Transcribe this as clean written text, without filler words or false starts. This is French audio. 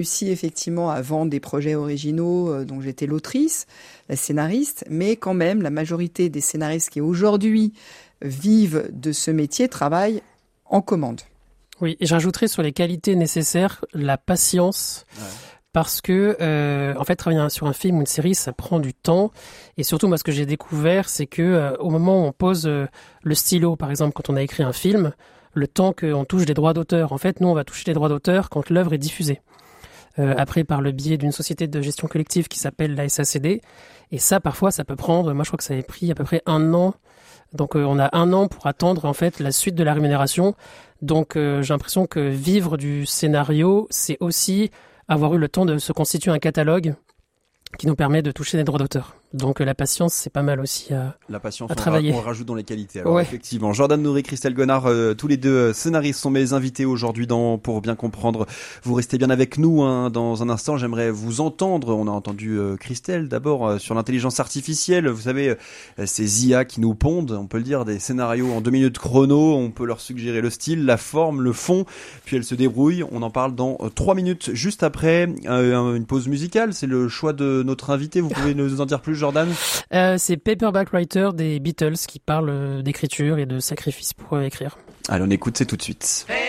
réussi effectivement à vendre des projets originaux dont j'étais l'autrice, la scénariste, mais quand même la majorité des scénaristes qui aujourd'hui vivent de ce métier travaillent en commande. Oui, et j'ajouterais sur les qualités nécessaires la patience. Ouais. Parce que, en fait, travailler sur un film ou une série, ça prend du temps. Et surtout, moi, ce que j'ai découvert, c'est que au moment où on pose le stylo, par exemple, quand on a écrit un film, le temps qu'on touche des droits d'auteur, en fait, nous, on va toucher les droits d'auteur quand l'œuvre est diffusée. Après, par le biais d'une société de gestion collective qui s'appelle la SACD. Et ça, parfois, ça peut prendre, moi, je crois que ça avait pris à peu près 1 an. Donc, on a 1 an pour attendre, en fait, la suite de la rémunération. Donc, j'ai l'impression que vivre du scénario, c'est aussi avoir eu le temps de se constituer un catalogue qui nous permet de toucher des droits d'auteur. Donc la patience, c'est pas mal aussi à travailler. On rajoute dans les qualités. Alors effectivement, Jordan Nourry, Christelle Gonard, tous les deux scénaristes sont mes invités aujourd'hui pour bien comprendre. Vous restez bien avec nous dans un instant. J'aimerais vous entendre. On a entendu Christelle d'abord sur l'intelligence artificielle. Vous savez, ces IA qui nous pondent, on peut le dire, des scénarios en 2 minutes chrono. On peut leur suggérer le style, la forme, le fond, puis elles se débrouillent. On en parle dans 3 minutes, juste après une pause musicale. C'est le choix de notre invité. Vous pouvez nous en dire plus, Jordan? C'est Paperback Writer des Beatles qui parle d'écriture et de sacrifice pour écrire. Allez, on écoute, c'est tout de suite.